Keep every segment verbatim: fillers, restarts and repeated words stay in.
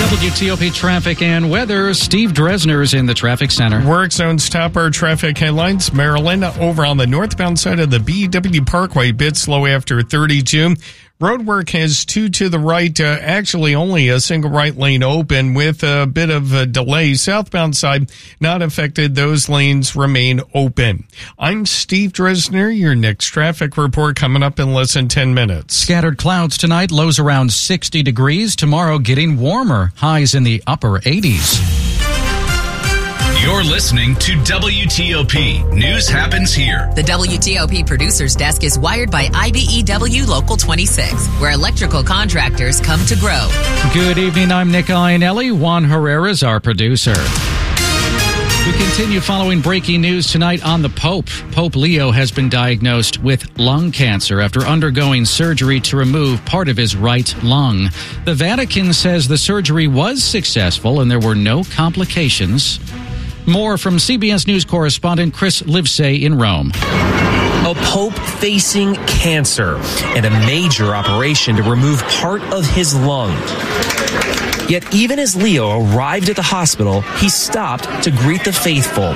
W T O P traffic and weather. Steve Dresner's in the traffic center. Work zones top our traffic headlines. Maryland over on the northbound side of the B W Parkway, bit slow after thirty-two. Roadwork has two to the right, uh, actually only a single right lane open with a bit of a delay. Southbound side not affected. Those lanes remain open. I'm Steve Dresner. Your next traffic report coming up in less than ten minutes. Scattered clouds tonight, lows around sixty degrees. Tomorrow getting warmer, highs in the upper eighties. You're listening to W T O P. News happens here. The W T O P producer's desk is wired by I B E W Local twenty-six, where electrical contractors come to grow. Good evening. I'm Nick Iannelli. Juan Herrera's our producer. We continue following breaking news tonight on the Pope. Pope Leo has been diagnosed with lung cancer after undergoing surgery to remove part of his right lung. The Vatican says the surgery was successful and there were no complications. More from C B S News correspondent Chris Livesay in Rome. A pope facing cancer and a major operation to remove part of his lung. Yet even as Leo arrived at the hospital, he stopped to greet the faithful.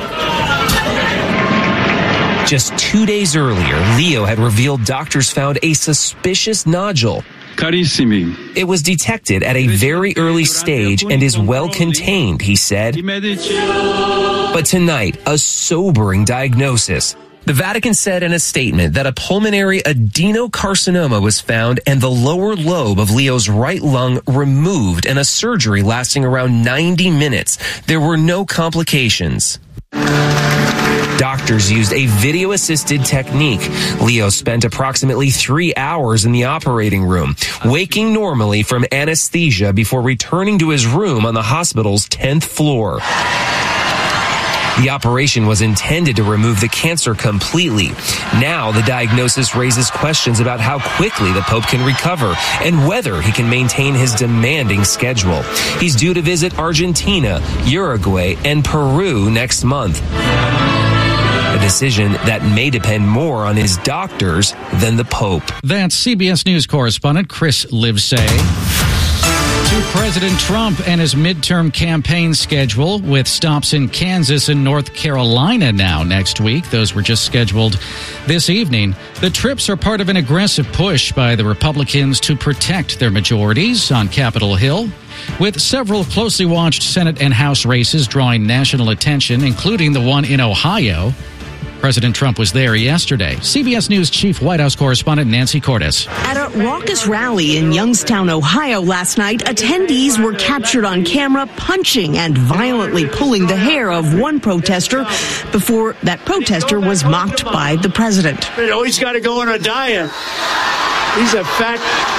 Just two days earlier, Leo had revealed doctors found a suspicious nodule. Carissimi. It was detected at a very early stage and is well contained, he said. But tonight, a sobering diagnosis. The Vatican said in a statement that a pulmonary adenocarcinoma was found and the lower lobe of Leo's right lung removed in a surgery lasting around ninety minutes. There were no complications. Doctors used a video-assisted technique. Leo spent approximately three hours in the operating room, waking normally from anesthesia before returning to his room on the hospital's tenth floor. The operation was intended to remove the cancer completely. Now, the diagnosis raises questions about how quickly the Pope can recover and whether he can maintain his demanding schedule. He's due to visit Argentina, Uruguay, and Peru next month. A decision that may depend more on his doctors than the Pope. That's C B S News correspondent Chris Livesay. To President Trump and his midterm campaign schedule, with stops in Kansas and North Carolina now next week. Those were just scheduled this evening. The trips are part of an aggressive push by the Republicans to protect their majorities on Capitol Hill, with several closely watched Senate and House races drawing national attention, including the one in Ohio. President Trump was there yesterday. C B S News Chief White House correspondent Nancy Cordes. At a raucous rally in Youngstown, Ohio last night, attendees were captured on camera punching and violently pulling the hair of one protester before that protester was mocked by the president. Oh, he's got to go on a diet. He's a fat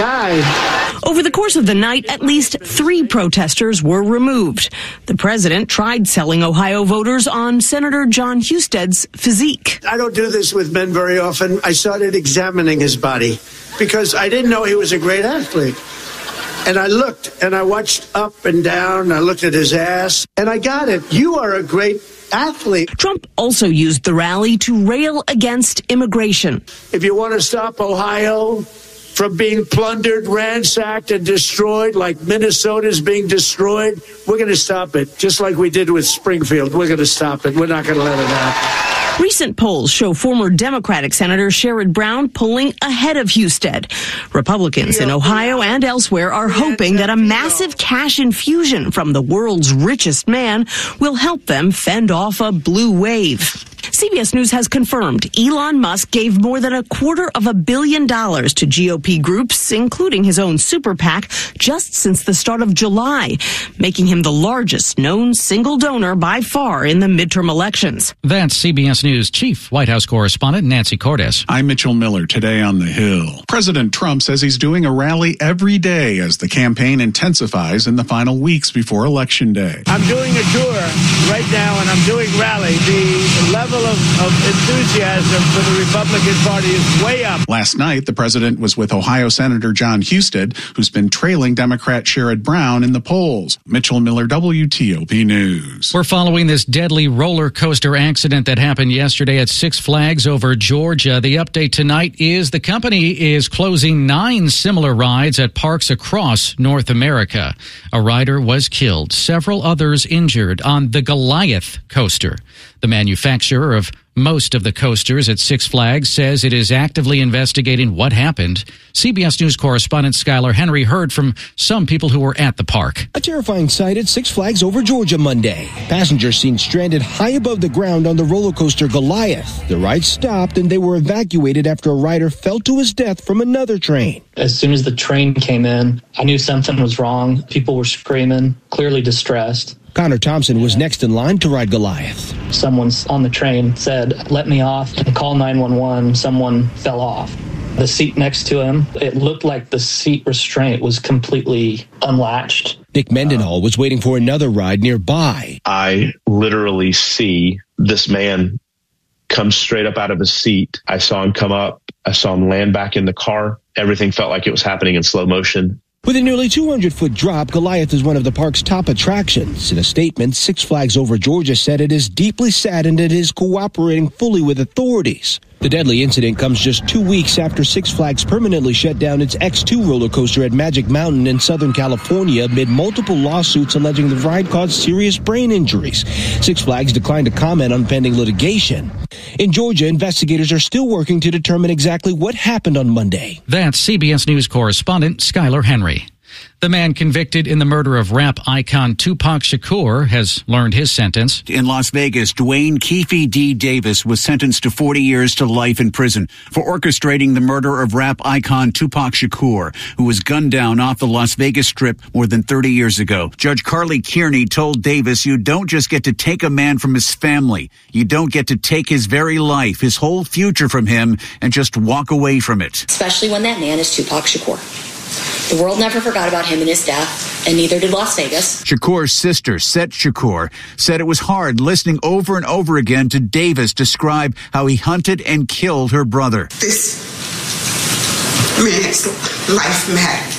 guy. Over the course of the night, at least three protesters were removed. The president tried selling Ohio voters on Senator John Husted's physique. I don't do this with men very often. I started examining his body because I didn't know he was a great athlete. And I looked and I watched up and down. I looked at his ass and I got it. You are a great athlete. Trump also used the rally to rail against immigration. If you want to stop Ohio from being plundered, ransacked, and destroyed like Minnesota's being destroyed, we're going to stop it. Just like we did with Springfield. We're going to stop it. We're not going to let it happen. Recent polls show former Democratic Senator Sherrod Brown pulling ahead of Husted. Republicans in Ohio and elsewhere are hoping that a massive cash infusion from the world's richest man will help them fend off a blue wave. C B S News has confirmed Elon Musk gave more than a quarter of a billion dollars to G O P groups, including his own super PAC, just since the start of July, making him the largest known single donor by far in the midterm elections. That's C B S News Chief White House correspondent Nancy Cordes. I'm Mitchell Miller, today on the Hill. President Trump says he's doing a rally every day as the campaign intensifies in the final weeks before Election Day. I'm doing a tour right now, and I'm doing rally. The level of, of enthusiasm for the Republican Party is way up. Last night, the president was with Ohio Senator John Husted, who's been trailing Democrat Sherrod Brown in the polls. Mitchell Miller, W T O P News. We're following this deadly roller coaster accident that happened yesterday at Six Flags over Georgia. The update tonight is the company is closing nine similar rides at parks across North America. A rider was killed, several others injured on the Goliath coaster. The manufacturer of most of the coasters at Six Flags says it is actively investigating what happened. C B S News correspondent Skylar Henry heard from some people who were at the park. A terrifying sight at Six Flags over Georgia Monday. Passengers seen stranded high above the ground on the roller coaster Goliath. The ride stopped and they were evacuated after a rider fell to his death from another train. As soon as the train came in, I knew something was wrong. People were screaming, clearly distressed. Connor Thompson was next in line to ride Goliath. Someone on the train said, "Let me off," and call nine one one. Someone fell off. The seat next to him, it looked like the seat restraint was completely unlatched. Nick Mendenhall was waiting for another ride nearby. I literally see this man come straight up out of his seat. I saw him come up. I saw him land back in the car. Everything felt like it was happening in slow motion. With a nearly two hundred foot drop, Goliath is one of the park's top attractions. In a statement, Six Flags Over Georgia said it is deeply saddened it is cooperating fully with authorities. The deadly incident comes just two weeks after Six Flags permanently shut down its X two roller coaster at Magic Mountain in Southern California amid multiple lawsuits alleging the ride caused serious brain injuries. Six Flags declined to comment on pending litigation. In Georgia, investigators are still working to determine exactly what happened on Monday. That's C B S News correspondent Skylar Henry. The man convicted in the murder of rap icon Tupac Shakur has learned his sentence. In Las Vegas, Dwayne Keefe D. Davis was sentenced to forty years to life in prison for orchestrating the murder of rap icon Tupac Shakur, who was gunned down off the Las Vegas Strip more than thirty years ago. Judge Carly Kearney told Davis, "You don't just get to take a man from his family. You don't get to take his very life, his whole future from him, and just walk away from it." Especially when that man is Tupac Shakur. The world never forgot about him and his death, and neither did Las Vegas. Shakur's sister, Set Shakur, said it was hard listening over and over again to Davis describe how he hunted and killed her brother. This man's life mattered.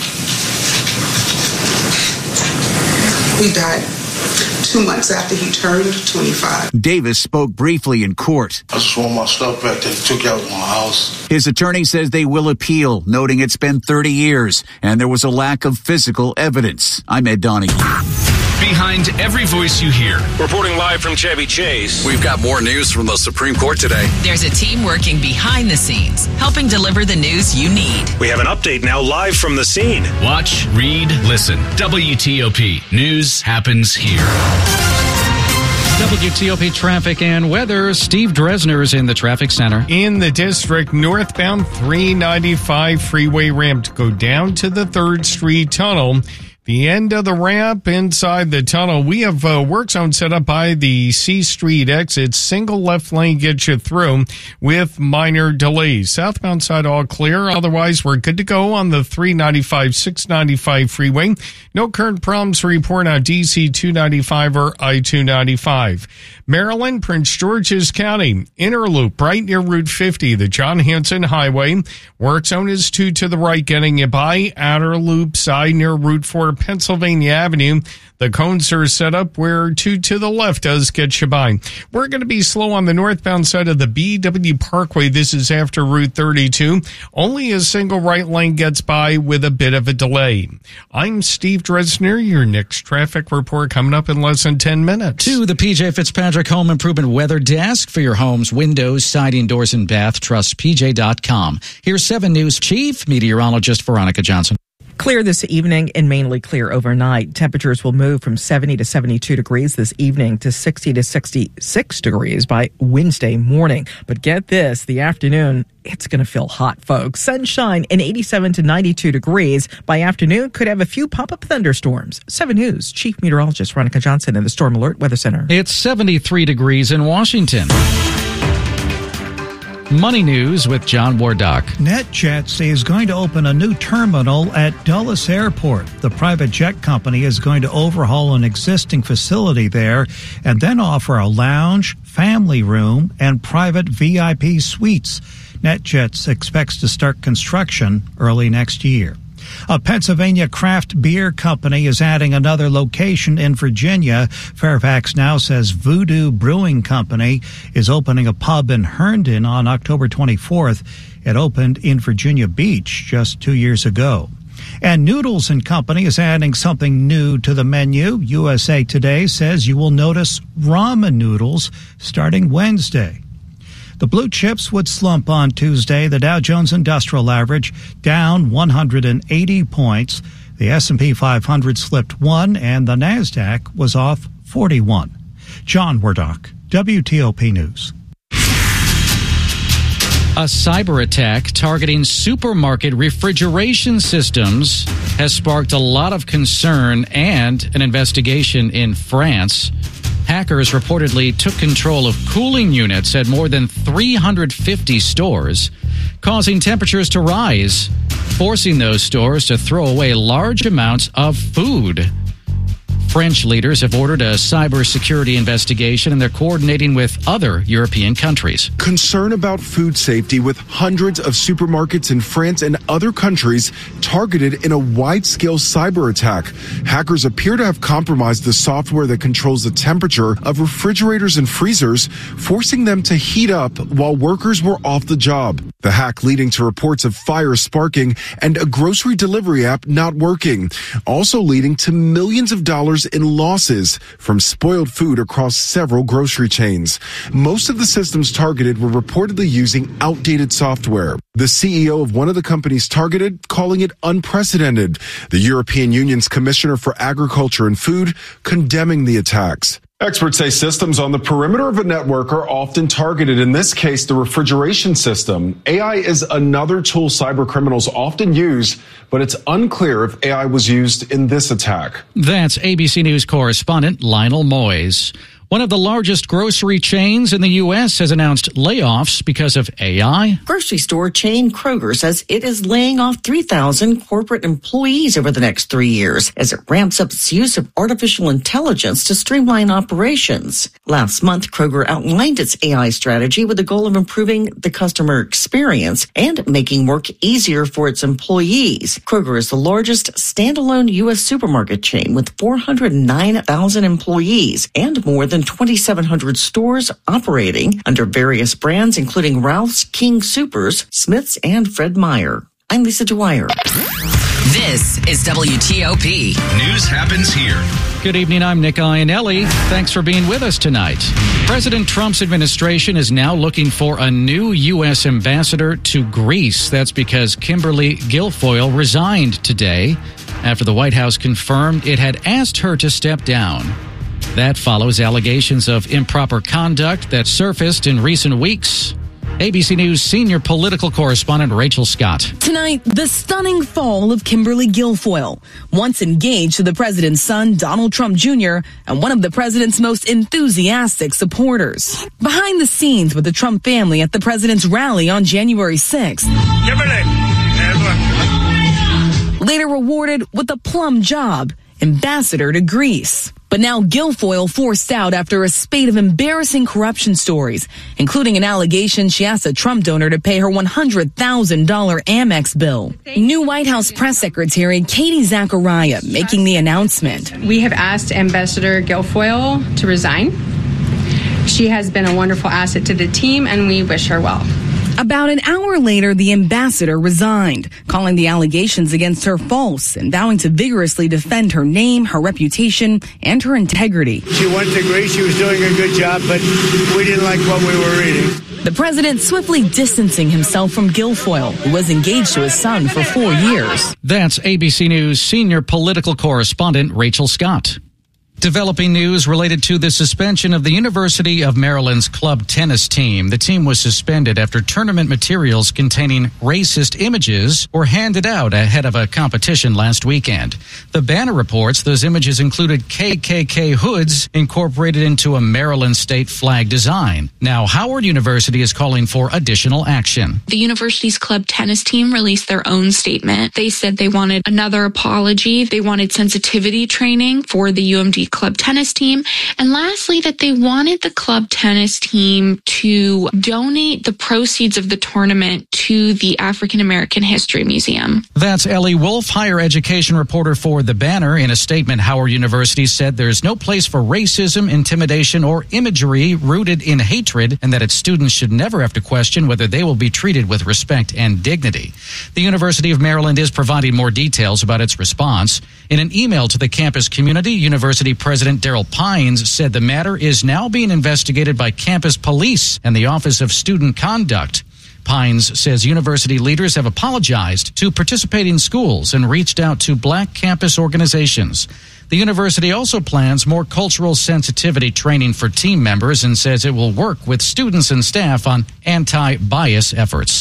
We died two months after he turned twenty-five. Davis spoke briefly in court. I just want my stuff back. They took out my house. His attorney says they will appeal, noting it's been thirty years and there was a lack of physical evidence. I'm Ed Donahue. Behind every voice you hear. Reporting live from Chevy Chase. We've got more news from the Supreme Court today. There's a team working behind the scenes, helping deliver the news you need. We have an update now live from the scene. Watch, read, listen. W T O P. News happens here. W T O P traffic and weather. Steve Dresner is in the traffic center. In the district, northbound three ninety-five freeway ramp to go down to the third Street Tunnel. The end of the ramp inside the tunnel, we have a work zone set up by the C Street exit. Single left lane gets you through with minor delays. Southbound side all clear. Otherwise, we're good to go on the three ninety-five, six ninety-five freeway. No current problems to report on D C two ninety-five or I two ninety-five. Maryland, Prince George's County, inner loop right near Route fifty, the John Hanson Highway. Work zone is two to the right, getting you by. Outer loop side near Route four, Pennsylvania Avenue. The cones are set up where two to the left does get you by. We're going to be slow on the northbound side of the B W Parkway. This is after Route thirty-two. Only a single right lane gets by with a bit of a delay. I'm Steve Dresner. Your next traffic report coming up in less than ten minutes. To the P J Fitzpatrick Home Improvement Weather Desk for your home's windows, siding, doors, and bath. Trust P J dot com. Here's seven News Chief Meteorologist Veronica Johnson. Clear this evening and mainly clear overnight. Temperatures will move from seventy to seventy-two degrees this evening to sixty to sixty-six degrees by Wednesday morning. But get this, the afternoon, it's going to feel hot, folks. Sunshine and eighty-seven to ninety-two degrees by afternoon. Could have a few pop-up thunderstorms. seven News Chief Meteorologist Veronica Johnson in the Storm Alert Weather Center. It's seventy-three degrees in Washington. Money News with John Wardock. NetJets is going to open a new terminal at Dulles Airport. The private jet company is going to overhaul an existing facility there and then offer a lounge, family room, and private V I P suites. NetJets expects to start construction early next year. A Pennsylvania craft beer company is adding another location in Virginia. Fairfax now says Voodoo Brewing Company is opening a pub in Herndon on October twenty-fourth. It opened in Virginia Beach just two years ago. And Noodles and Company is adding something new to the menu. U S A Today says you will notice ramen noodles starting Wednesday. The blue chips would slump on Tuesday. The Dow Jones Industrial Average down one hundred eighty points. The S and P five hundred slipped one, and the NASDAQ was off forty-one. John Wardock, W T O P News. A cyber attack targeting supermarket refrigeration systems has sparked a lot of concern and an investigation in France. Hackers reportedly took control of cooling units at more than three hundred fifty stores, causing temperatures to rise, forcing those stores to throw away large amounts of food. French leaders have ordered a cybersecurity investigation, and they're coordinating with other European countries. Concern about food safety with hundreds of supermarkets in France and other countries targeted in a wide-scale cyber attack. Hackers appear to have compromised the software that controls the temperature of refrigerators and freezers, forcing them to heat up while workers were off the job. The hack leading to reports of fires sparking and a grocery delivery app not working, also leading to millions of dollars in losses from spoiled food across several grocery chains. Most of the systems targeted were reportedly using outdated software. The C E O of one of the companies targeted calling it unprecedented. The European Union's Commissioner for Agriculture and Food condemning the attacks. Experts say systems on the perimeter of a network are often targeted, in this case, the refrigeration system. A I is another tool cyber criminals often use, but it's unclear if A I was used in this attack. That's A B C News correspondent Lionel Moyes. One of the largest grocery chains in the U S has announced layoffs because of A I. Grocery store chain Kroger says it is laying off three thousand corporate employees over the next three years as it ramps up its use of artificial intelligence to streamline operations. Last month, Kroger outlined its A I strategy with the goal of improving the customer experience and making work easier for its employees. Kroger is the largest standalone U S supermarket chain with four hundred nine thousand employees and more than twenty-seven hundred stores operating under various brands, including Ralph's, King Soopers, Smith's, and Fred Meyer. I'm Lisa Dwyer. This is W T O P. News happens here. Good evening, I'm Nick Iannelli. Thanks for being with us tonight. President Trump's administration is now looking for a new U S ambassador to Greece. That's because Kimberly Guilfoyle resigned today after the White House confirmed it had asked her to step down. That follows allegations of improper conduct that surfaced in recent weeks. A B C News senior political correspondent Rachel Scott. Tonight, the stunning fall of Kimberly Guilfoyle, once engaged to the president's son, Donald Trump Junior, and one of the president's most enthusiastic supporters. Behind the scenes with the Trump family at the president's rally on January sixth. Kimberly! Later rewarded with a plum job, ambassador to Greece. But now Guilfoyle forced out after a spate of embarrassing corruption stories, including an allegation she asked a Trump donor to pay her one hundred thousand dollars Amex bill. New White House press secretary Katie Zachariah making the announcement. We have asked Ambassador Guilfoyle to resign. She has been a wonderful asset to the team, and we wish her well. About an hour later, the ambassador resigned, calling the allegations against her false and vowing to vigorously defend her name, her reputation, and her integrity. She went to Greece. She was doing a good job, but we didn't like what we were reading. The president swiftly distancing himself from Guilfoyle, who was engaged to his son for four years. That's A B C News senior political correspondent Rachel Scott. Developing news related to the suspension of the University of Maryland's club tennis team. The team was suspended after tournament materials containing racist images were handed out ahead of a competition last weekend. The Banner reports those images included K K K hoods incorporated into a Maryland state flag design. Now, Howard University is calling for additional action. The university's club tennis team released their own statement. They said they wanted another apology. They wanted sensitivity training for the U M D club tennis team. And lastly, that they wanted the club tennis team to donate the proceeds of the tournament to the African American History Museum. That's Ellie Wolf, higher education reporter for The Banner. In a statement, Howard University said there's no place for racism, intimidation, or imagery rooted in hatred, and that its students should never have to question whether they will be treated with respect and dignity. The University of Maryland is providing more details about its response. In an email to the campus community, University President Daryl Pines said the matter is now being investigated by campus police and the Office of Student Conduct. Pines says university leaders have apologized to participating schools and reached out to black campus organizations. The university also plans more cultural sensitivity training for team members and says it will work with students and staff on anti-bias efforts.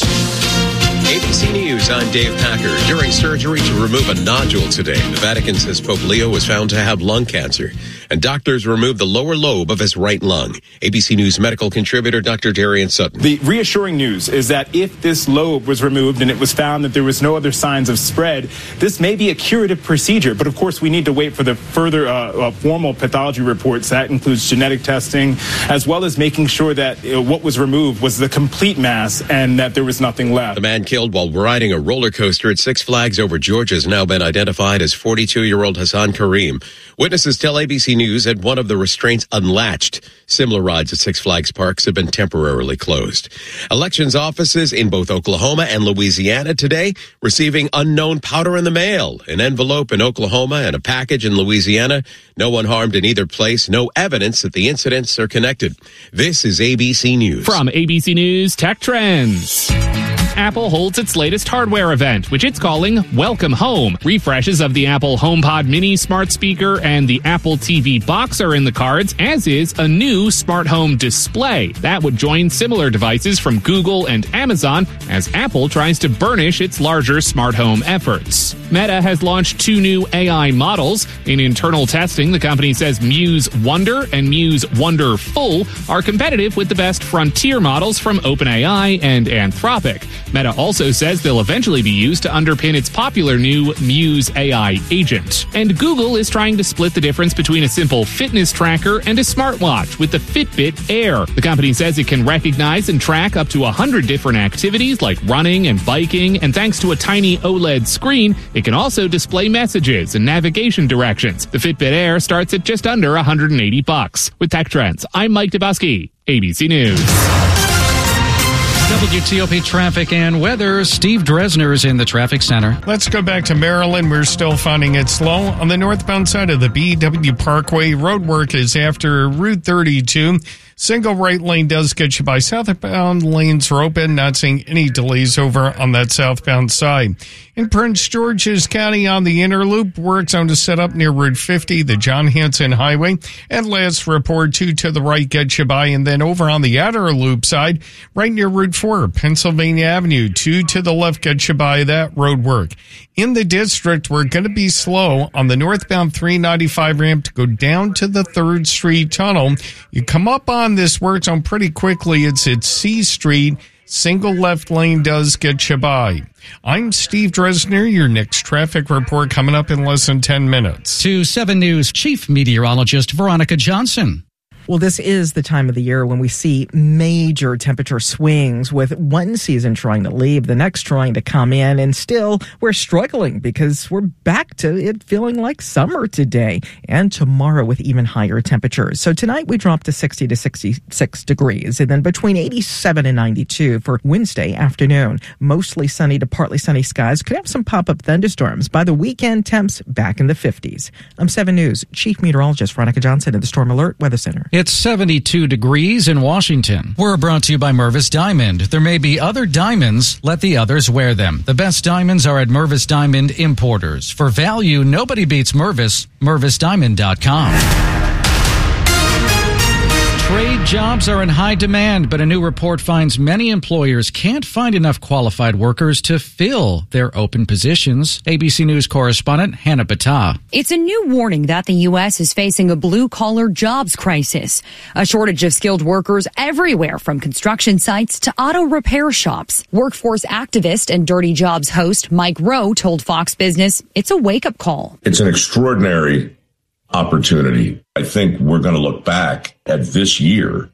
A B C News, I'm Dave Packer. During surgery to remove a nodule today, the Vatican says Pope Leo was found to have lung cancer, and doctors removed the lower lobe of his right lung. A B C News medical contributor Doctor Darian Sutton. The reassuring news is that if this lobe was removed and it was found that there was no other signs of spread, this may be a curative procedure. But of course, we need to wait for the further uh, uh, formal pathology reports. That includes genetic testing, as well as making sure that uh, what was removed was the complete mass and that there was nothing left. The man killed while riding a roller coaster at Six Flags Over Georgia has now been identified as forty-two-year-old Hassan Kareem. Witnesses tell A B C News that one of the restraints unlatched. Similar rides at Six Flags parks have been temporarily closed. Elections offices in both Oklahoma and Louisiana today receiving unknown powder in the mail. An envelope in Oklahoma and a package in Louisiana. No one harmed in either place. No evidence that the incidents are connected. This is A B C News. From A B C News Tech Trends. Apple holds its latest hardware event, which it's calling Welcome Home. Refreshes of the Apple HomePod Mini smart speaker and the Apple T V box are in the cards, as is a new smart home display. That would join similar devices from Google and Amazon as Apple tries to burnish its larger smart home efforts. Meta has launched two new A I models. In internal testing, the company says Muse Wonder and Muse Wonderful are competitive with the best frontier models from OpenAI and Anthropic. Meta also says they'll eventually be used to underpin its popular new Muse A I agent. And Google is trying to split the difference between a simple fitness tracker and a smartwatch with the Fitbit Air. The company says it can recognize and track up to one hundred different activities like running and biking, and thanks to a tiny OLED screen, it can also display messages and navigation directions. The Fitbit Air starts at just under one hundred eighty bucks. With Tech Trends, I'm Mike Dubusky, A B C News. W T O P traffic and weather. Steve Dresner is in the traffic center. Let's go back to Maryland. We're still finding it slow. On the northbound side of the B W Parkway, road work is after Route thirty-two. Single right lane does get you by. Southbound lanes are open. Not seeing any delays over on that southbound side. In Prince George's County on the inner loop, work zone is set up near Route fifty, the John Hanson Highway. And last report, two to the right gets you by. And then over on the outer loop side, right near Route four, Pennsylvania Avenue, two to the left gets you by that road work. In the district, we're going to be slow on the northbound three ninety-five ramp to go down to the third Street Tunnel. You come up on this work zone pretty quickly. It's at C Street. Single left lane does get you by. I'm Steve Dresner. Your next traffic report coming up in less than ten minutes. To seven News Chief Meteorologist Veronica Johnson. Well, this is the time of the year when we see major temperature swings, with one season trying to leave, the next trying to come in, and still we're struggling because we're back to it feeling like summer today and tomorrow with even higher temperatures. So tonight we drop to sixty to sixty-six degrees, and then between eighty-seven and ninety-two for Wednesday afternoon. Mostly sunny to partly sunny skies. Could have some pop-up thunderstorms. By the weekend, temps back in the fifties. I'm seven News Chief Meteorologist Veronica Johnson at the Storm Alert Weather Center. It's seventy-two degrees in Washington. We're brought to you by Mervis Diamond. There may be other diamonds. Let the others wear them. The best diamonds are at Mervis Diamond Importers. For value, nobody beats Mervis. Mervis Diamond dot com. Trade jobs are in high demand, but a new report finds many employers can't find enough qualified workers to fill their open positions. A B C News correspondent Hannah Battah. It's a new warning that the U S is facing a blue-collar jobs crisis. A shortage of skilled workers everywhere, from construction sites to auto repair shops. Workforce activist and Dirty Jobs host Mike Rowe told Fox Business it's a wake-up call. It's an extraordinary opportunity. I think we're going to look back at this year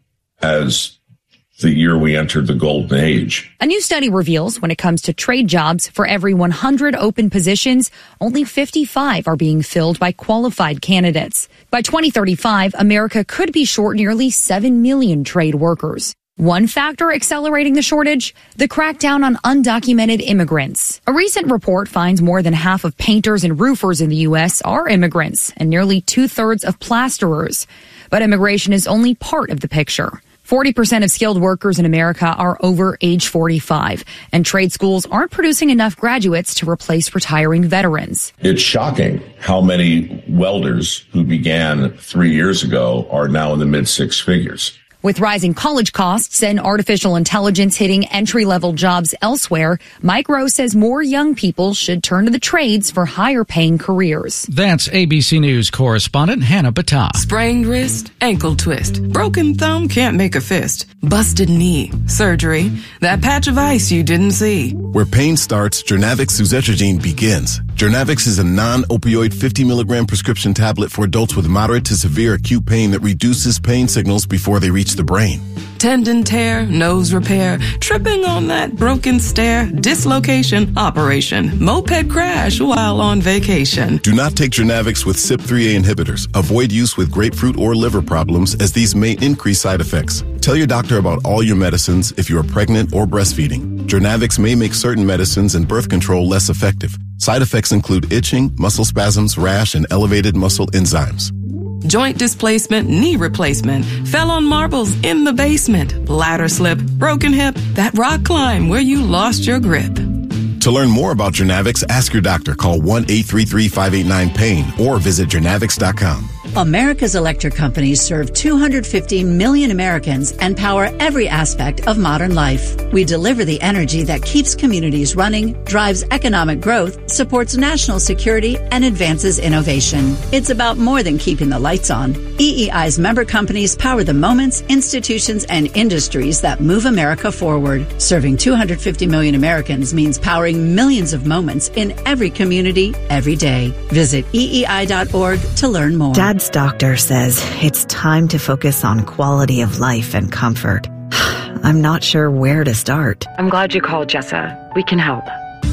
as the year we entered the golden age. A new study reveals when it comes to trade jobs, for every one hundred open positions, only fifty-five are being filled by qualified candidates. By twenty thirty-five, America could be short nearly seven million trade workers. One factor accelerating the shortage, the crackdown on undocumented immigrants. A recent report finds more than half of painters and roofers in the U S are immigrants, and nearly two-thirds of plasterers. But immigration is only part of the picture. forty percent of skilled workers in America are over age forty-five, and trade schools aren't producing enough graduates to replace retiring veterans. It's shocking how many welders who began three years ago are now in the mid six figures. With rising college costs and artificial intelligence hitting entry-level jobs elsewhere, Mike Rowe says more young people should turn to the trades for higher-paying careers. That's A B C News correspondent Hannah Battah. Sprained wrist, ankle twist, broken thumb can't make a fist, busted knee, surgery, that patch of ice you didn't see. Where pain starts, Journavx suzetrigine begins. Journavx is a non-opioid fifty milligram prescription tablet for adults with moderate to severe acute pain that reduces pain signals before they reach the brain. Tendon tear, nose repair, tripping on that broken stair, dislocation, operation, moped crash while on vacation. Do not take Journavx with C Y P three A inhibitors. Avoid use with grapefruit or liver problems, as these may increase side effects. Tell your doctor about all your medicines if you are pregnant or breastfeeding. Journavx may make certain medicines and birth control less effective. Side effects include itching, muscle spasms, rash, and elevated muscle enzymes. Joint displacement, knee replacement, fell on marbles in the basement, ladder slip, broken hip, that rock climb where you lost your grip. To learn more about Journavx, ask your doctor. Call one eight three three, five eight nine, pain or visit Journavx dot com. America's electric companies serve two hundred fifty million Americans and power every aspect of modern life. We deliver the energy that keeps communities running, drives economic growth, supports national security, and advances innovation. It's about more than keeping the lights on. E E I's member companies power the moments, institutions, and industries that move America forward. Serving two hundred fifty million Americans means powering millions of moments in every community, every day. Visit E E I dot org to learn more. Dad's doctor says it's time to focus on quality of life and comfort. I'm not sure where to start. I'm glad you called, Jessa. We can help.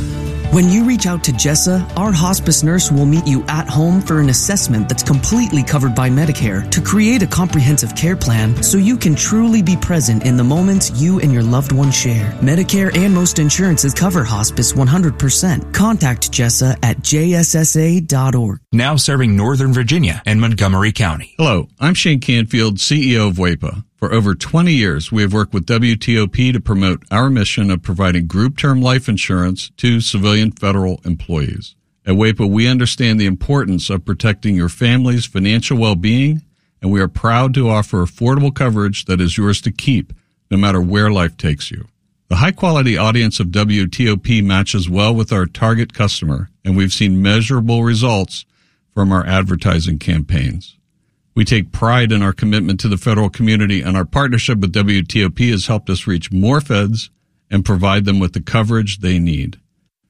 When you reach out to Jessa, our hospice nurse will meet you at home for an assessment that's completely covered by Medicare to create a comprehensive care plan so you can truly be present in the moments you and your loved one share. Medicare and most insurances cover hospice one hundred percent. Contact Jessa at J S S A dot org. Now serving Northern Virginia and Montgomery County. Hello, I'm Shane Canfield, C E O of W A P A. For over twenty years, we have worked with W T O P to promote our mission of providing group term life insurance to civilian federal employees. At W A P A, we understand the importance of protecting your family's financial well-being, and we are proud to offer affordable coverage that is yours to keep, no matter where life takes you. The high-quality audience of W T O P matches well with our target customer, and we've seen measurable results from our advertising campaigns. We take pride in our commitment to the federal community, and our partnership with W T O P has helped us reach more feds and provide them with the coverage they need.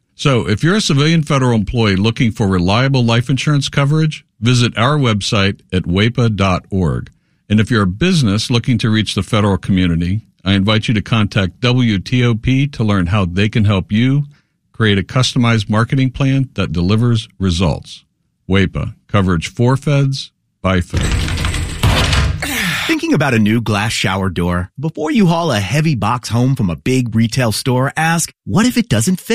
So if you're a civilian federal employee looking for reliable life insurance coverage, visit our website at W A P A dot org. And if you're a business looking to reach the federal community, I invite you to contact W T O P to learn how they can help you create a customized marketing plan that delivers results. W A P A, coverage for feds, by feds. Thinking about a new glass shower door? Before you haul a heavy box home from a big retail store, ask, what if it doesn't fit?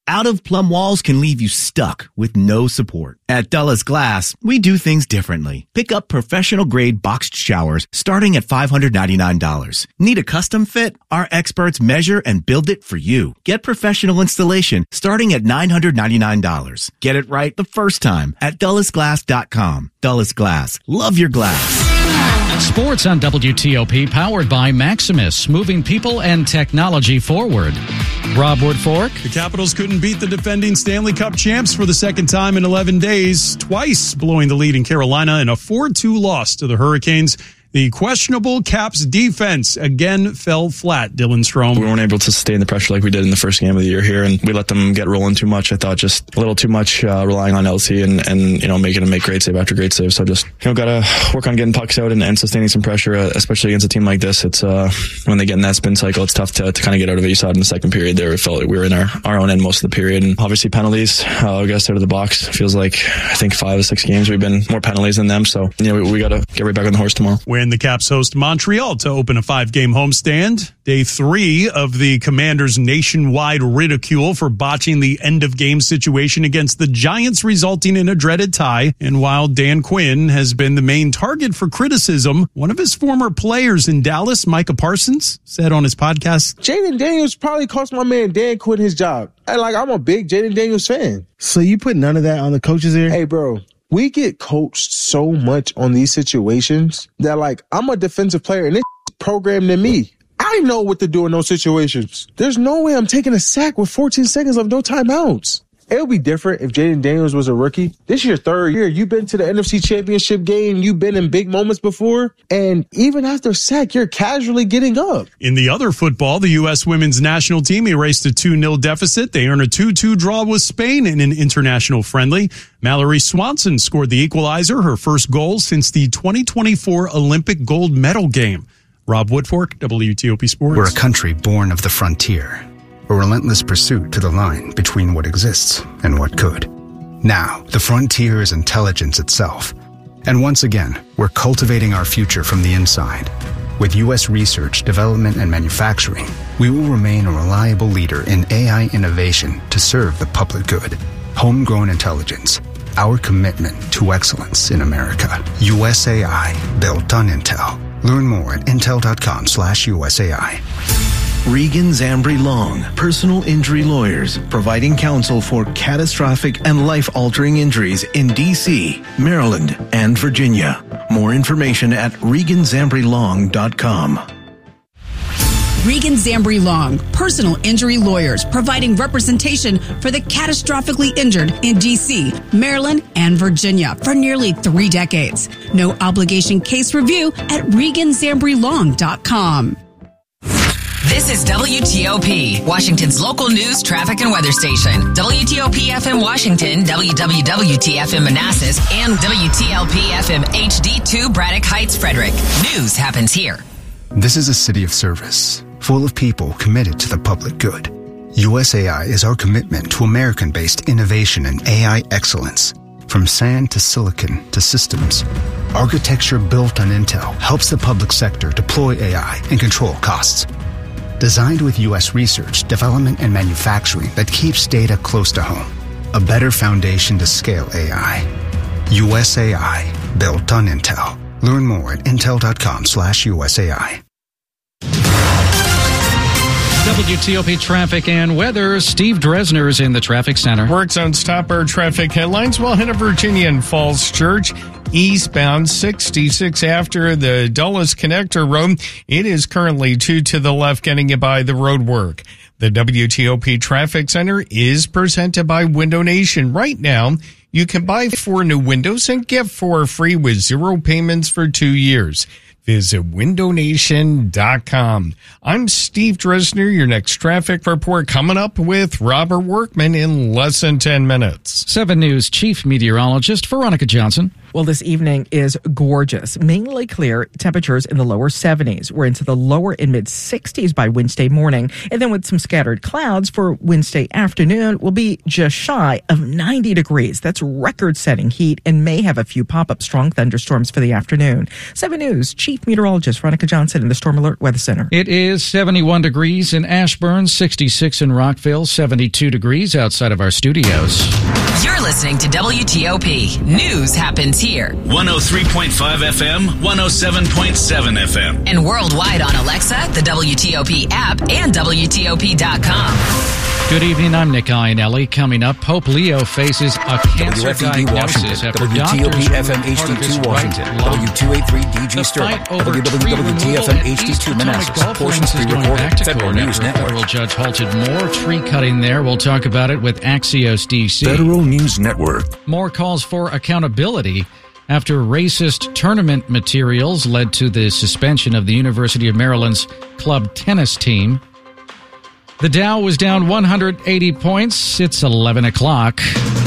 Out-of-plumb walls can leave you stuck with no support. At Dulles Glass, we do things differently. Pick up professional-grade boxed showers starting at five hundred ninety-nine dollars. Need a custom fit? Our experts measure and build it for you. Get professional installation starting at nine hundred ninety-nine dollars. Get it right the first time at Dulles Glass dot com. Dulles Glass. Love your glass. Sports on W T O P, powered by Maximus, moving people and technology forward. Rob Woodfork. The Capitals couldn't beat the defending Stanley Cup champs for the second time in eleven days, twice blowing the lead in Carolina in a four two loss to the Hurricanes. The questionable Caps defense again fell flat, Dylan Strome. We weren't able to sustain the pressure like we did in the first game of the year here, and we let them get rolling too much. I thought just a little too much uh, relying on L T and, and, you know, making them make great save after great save. So just, you know, got to work on getting pucks out and, and sustaining some pressure, uh, especially against a team like this. It's uh, when they get in that spin cycle, it's tough to, to kind of get out of it. You saw it in the second period there. It felt like we were in our, our own end most of the period. And obviously penalties, uh, we got us out of the box. Feels like, I think five or six games we've been more penalties than them. So, you know, we, we got to get right back on the horse tomorrow. When the Caps host Montreal to open a five-game homestand. Day three of the Commanders' nationwide ridicule for botching the end-of-game situation against the Giants, resulting in a dreaded tie. And while Dan Quinn has been the main target for criticism, one of his former players in Dallas, Micah Parsons, said on his podcast, Jaden Daniels probably cost my man Dan Quinn his job. And like, I'm a big Jaden Daniels fan. So you put none of that on the coaches here? Hey, bro. We get coached so much on these situations that, like, I'm a defensive player and this programmed in me. I know what to do in those situations. There's no way I'm taking a sack with fourteen seconds of no timeouts. It would be different if Jaden Daniels was a rookie. This is your third year. You've been to the N F C Championship game. You've been in big moments before. And even after sack, you're casually getting up. In the other football, the U S women's national team erased a two nil deficit. They earned a two two draw with Spain in an international friendly. Mallory Swanson scored the equalizer, her first goal since the twenty twenty-four Olympic gold medal game. Rob Woodfork, W T O P Sports. We're a country born of the frontier. A relentless pursuit to the line between what exists and what could. Now, the frontier is intelligence itself. And once again, we're cultivating our future from the inside. With U S research, development, and manufacturing, we will remain a reliable leader in A I innovation to serve the public good. Homegrown intelligence, our commitment to excellence in America. U S A I, built on Intel. Learn more at intel.com slash USAI. Regan Zambri Long, personal injury lawyers, providing counsel for catastrophic and life-altering injuries in D C, Maryland, and Virginia. More information at regan zambri long dot com. Regan Zambri Long, personal injury lawyers, providing representation for the catastrophically injured in D C, Maryland, and Virginia for nearly three decades. No obligation case review at regan zambri long dot com. This is W T O P, Washington's local news, traffic, and weather station. W T O P F M Washington, W W W T F M Manassas, and W T L P F M H D two Braddock Heights, Frederick. News happens here. This is a city of service, full of people committed to the public good. U S A I is our commitment to American-based innovation and A I excellence. From sand to silicon to systems, architecture built on Intel helps the public sector deploy A I and control costs. Designed with U S research, development, and manufacturing that keeps data close to home. A better foundation to scale A I. U S A I, built on Intel. Learn more at intel.com slash USAI. W T O P traffic and weather. Steve Dresner's in the traffic center. Works on stop our traffic headlines. Well, Hannah, Virginia and Falls Church, eastbound sixty-six after the Dulles Connector Road. It is currently two to the left, getting you by the road work. The W T O P Traffic Center is presented by Window Nation. Right now, you can buy four new windows and get four free with zero payments for two years. Visit window nation dot com. I'm Steve Dresner. Your next traffic report coming up with Robert Workman in less than ten minutes. seven News Chief Meteorologist Veronica Johnson. Well, this evening is gorgeous. Mainly clear, temperatures in the lower seventies. We're into the lower and mid sixties by Wednesday morning. And then with some scattered clouds for Wednesday afternoon, we'll be just shy of ninety degrees. That's record-setting heat and may have a few pop-up strong thunderstorms for the afternoon. seven News Chief Chief Meteorologist Veronica Johnson in the Storm Alert Weather Center. It is seventy-one degrees in Ashburn, sixty-six in Rockville, seventy-two degrees outside of our studios. You're listening to W T O P. News happens here. one oh three point five F M, one oh seven point seven F M. And worldwide on Alexa, the W T O P app, and W T O P dot com. Good evening, I'm Nick Iannelli. Coming up, Pope Leo faces a cancer diagnosis after doctors F M H D two Washington, W two eighty-three D G Sterling, W W W T F M H D two Manassas, portions pre-recorded, Federal News Network. Federal judge halted more tree cutting there. We'll talk about it with Axios D C. Federal News Network. More calls for accountability after racist tournament materials led to the suspension of the University of Maryland's club tennis team. The Dow was down one hundred eighty points. It's eleven o'clock.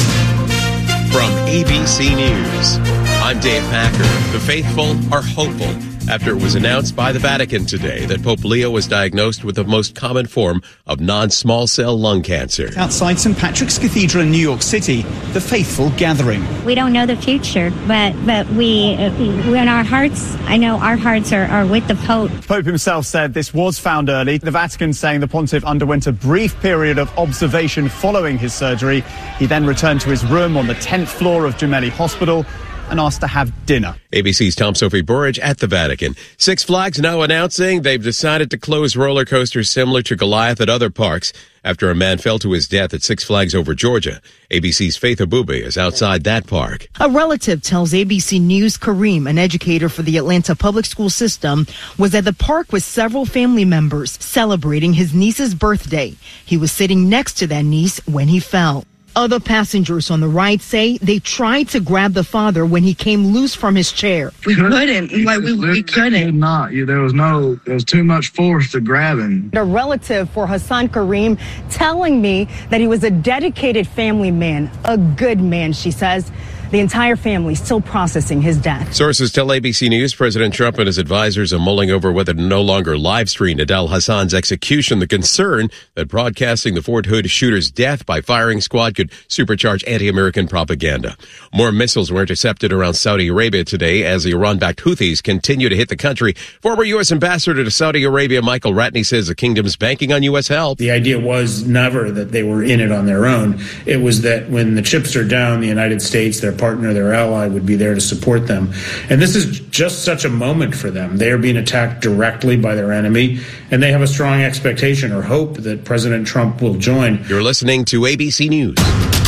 From A B C News, I'm Dave Packer. The faithful are hopeful after it was announced by the Vatican today that Pope Leo was diagnosed with the most common form of non-small cell lung cancer. Outside Saint Patrick's Cathedral in New York City, the faithful gathering. We don't know the future, but but we, in our hearts, I know our hearts are, are with the Pope. The Pope himself said this was found early. The Vatican saying the pontiff underwent a brief period of observation following his surgery. He then returned to his room on the tenth floor of Gemelli Hospital and asked to have dinner. A B C's Tom Sophie Burridge at the Vatican. Six Flags now announcing they've decided to close roller coasters similar to Goliath at other parks after a man fell to his death at Six Flags Over Georgia. A B C's Faith Abube is outside that park. A relative tells A B C News Kareem, an educator for the Atlanta public school system, was at the park with several family members celebrating his niece's birthday. He was sitting next to that niece when he fell. Other passengers on the ride say they tried to grab the father when he came loose from his chair. We couldn't, like we, we couldn't. Not, there was no, there was too much force to grab him. A relative for Hassan Kareem telling me that he was a dedicated family man, a good man, she says. The entire family still processing his death. Sources tell A B C News President Trump and his advisors are mulling over whether to no longer live stream Adel Hassan's execution. The concern that broadcasting the Fort Hood shooter's death by firing squad could supercharge anti-American propaganda. More missiles were intercepted around Saudi Arabia today as the Iran-backed Houthis continue to hit the country. Former U S Ambassador to Saudi Arabia Michael Ratney says the kingdom's banking on U S help. The idea was never that they were in it on their own. It was that when the chips are down, the United States, their partner, their ally, would be there to support them. And this is just such a moment for them. They are being attacked directly by their enemy, and they have a strong expectation or hope that President Trump will join. You're listening to A B C News.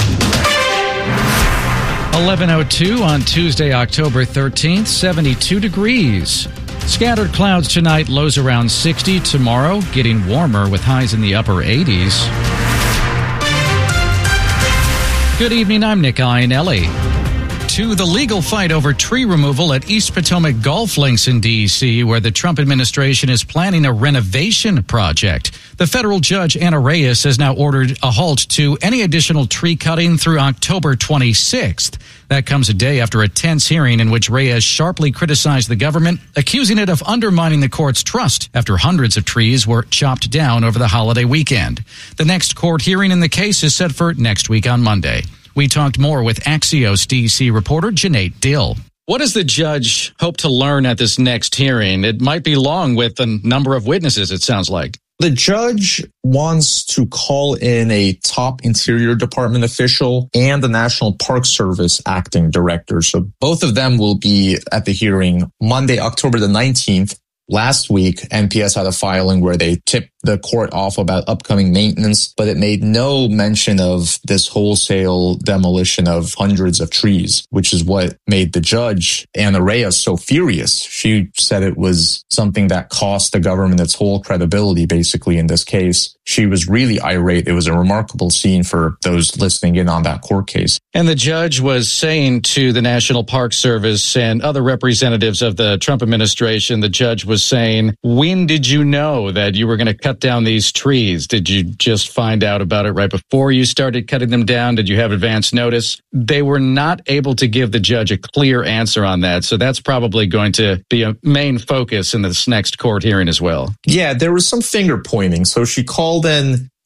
eleven oh two on Tuesday, October thirteenth, seventy-two degrees. Scattered clouds tonight, lows around sixty. Tomorrow, getting warmer with highs in the upper eighties. Good evening, I'm Nick Iannelli. To the legal fight over tree removal at East Potomac Golf Links in D C, where the Trump administration is planning a renovation project. The federal judge, Anna Reyes, has now ordered a halt to any additional tree cutting through October twenty-sixth. That comes a day after a tense hearing in which Reyes sharply criticized the government, accusing it of undermining the court's trust after hundreds of trees were chopped down over the holiday weekend. The next court hearing in the case is set for next week on Monday. We talked more with Axios D C reporter Janae Dill. What does the judge hope to learn at this next hearing? It might be long with a number of witnesses, it sounds like. The judge wants to call in a top Interior Department official and the National Park Service acting director. So both of them will be at the hearing Monday, October the nineteenth. Last week, N P S had a filing where they tipped the court off about upcoming maintenance, but it made no mention of this wholesale demolition of hundreds of trees, which is what made the judge, Anna Reyes, so furious. She said it was something that cost the government its whole credibility, basically, in this case. She was really irate. It was a remarkable scene for those listening in on that court case. And the judge was saying to the National Park Service and other representatives of the Trump administration, the judge was saying, when did you know that you were going to cut down these trees? Did you just find out about it right before you started cutting them down? Did you have advance notice? They were not able to give the judge a clear answer on that. So that's probably going to be a main focus in this next court hearing as well. Yeah, there was some finger pointing. So she called in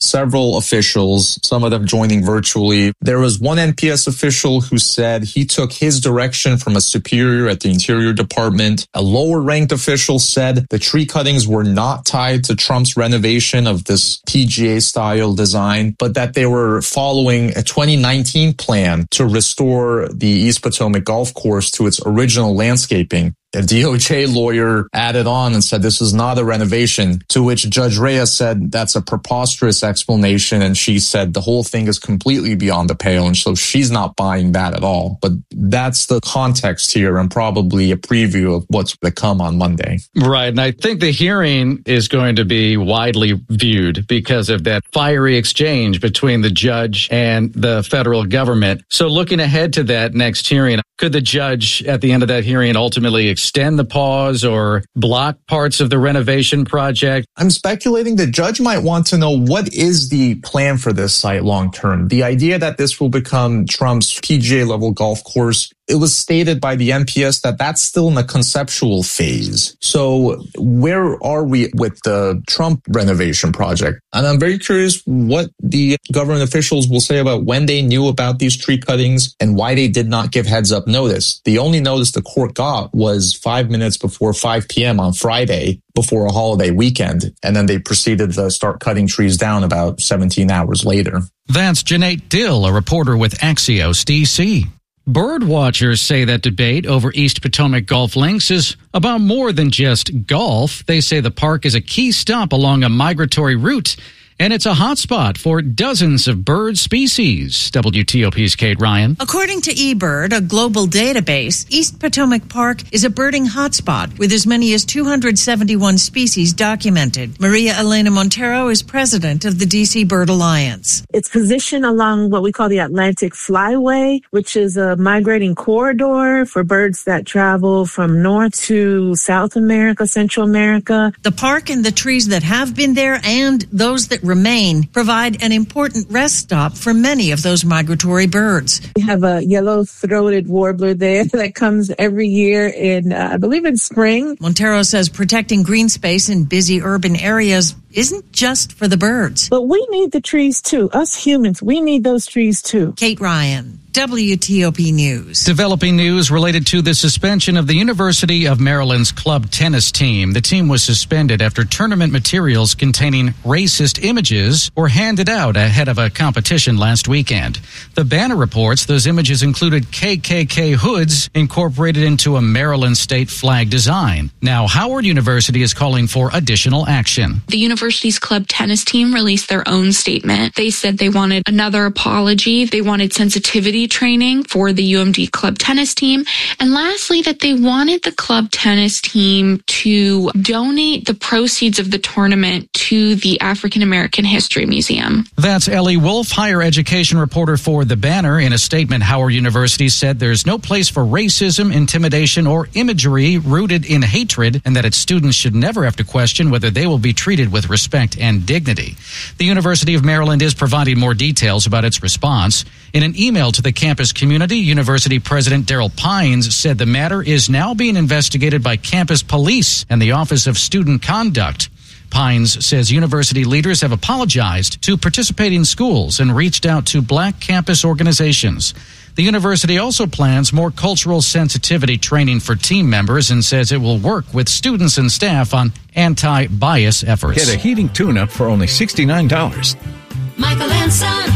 several officials, some of them joining virtually. There was one N P S official who said he took his direction from a superior at the Interior Department. A lower ranked official said the tree cuttings were not tied to Trump's renovation of this P G A style design, but that they were following a twenty nineteen plan to restore the East Potomac Golf Course to its original landscaping. A D O J lawyer added on and said this is not a renovation, to which Judge Reyes said that's a preposterous explanation, and she said the whole thing is completely beyond the pale, and so she's not buying that at all. But that's the context here and probably a preview of what's to come on Monday. Right, and I think the hearing is going to be widely viewed because of that fiery exchange between the judge and the federal government. So looking ahead to that next hearing, could the judge at the end of that hearing ultimately extend the pause or block parts of the renovation project? I'm speculating the judge might want to know what is the plan for this site long term. The idea that this will become Trump's P G A level golf course, it was stated by the N P S that that's still in the conceptual phase. So where are we with the Trump renovation project? And I'm very curious what the government officials will say about when they knew about these tree cuttings and why they did not give heads up notice. The only notice the court got was five minutes before five p.m. on Friday, before a holiday weekend. And then they proceeded to start cutting trees down about seventeen hours later. That's Janae Dill, a reporter with Axios D C. Bird watchers say that debate over East Potomac Golf Links is about more than just golf. They say the park is a key stop along a migratory route, and it's a hotspot for dozens of bird species. W T O P's Kate Ryan. According to eBird, a global database, East Potomac Park is a birding hotspot with as many as two hundred seventy-one species documented. Maria Elena Montero is president of the D C Bird Alliance. It's positioned along what we call the Atlantic Flyway, which is a migrating corridor for birds that travel from North to South America, Central America. The park and the trees that have been there and those that remain provide an important rest stop for many of those migratory birds. We have a yellow-throated warbler there that comes every year in, uh, I believe in spring. Montero says protecting green space in busy urban areas isn't just for the birds. But we need the trees too. Us humans, we need those trees too. Kate Ryan, W T O P News. Developing news related to the suspension of the University of Maryland's club tennis team. The team was suspended after tournament materials containing racist images were handed out ahead of a competition last weekend. The Banner reports those images included K K K hoods incorporated into a Maryland state flag design. Now, Howard University is calling for additional action. The university's club tennis team released their own statement. They said they wanted another apology. They wanted sensitivity training for the U M D club tennis team. And lastly, that they wanted the club tennis team to donate the proceeds of the tournament to the African American History Museum. That's Ellie Wolf, higher education reporter for The Banner. In a statement, Howard University said there's no place for racism, intimidation, or imagery rooted in hatred, and that its students should never have to question whether they will be treated with respect and dignity. The University of Maryland is providing more details about its response. In an email to the campus community, University President Daryl Pines said the matter is now being investigated by campus police and the Office of Student Conduct. Pines says university leaders have apologized to participating schools and reached out to black campus organizations. The university also plans more cultural sensitivity training for team members and says it will work with students and staff on anti-bias efforts. Get a heating tune-up for only sixty-nine dollars. Michael and Son.